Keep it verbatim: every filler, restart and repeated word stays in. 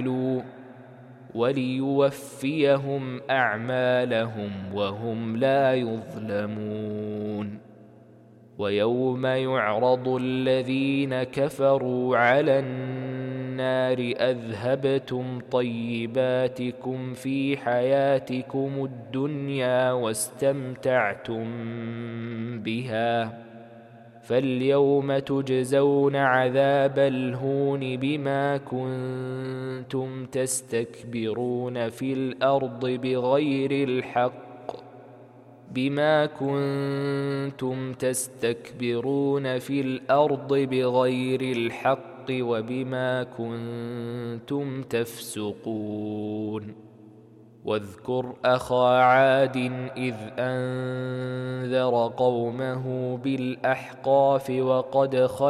وليوفيهم أعمالهم وهم لا يظلمون. ويوم يعرض الذين كفروا على النار أذهبتم طيباتكم في حياتكم الدنيا واستمتعتم بها فاليوم تجزون عذاب الهون بما كنتم تستكبرون في الأرض بغير الحق بما كنتم تستكبرون في الأرض بغير الحق وبما كنتم تفسقون. واذكر أخا عاد إذ أنذر قومه بالأحقاف وقد خلت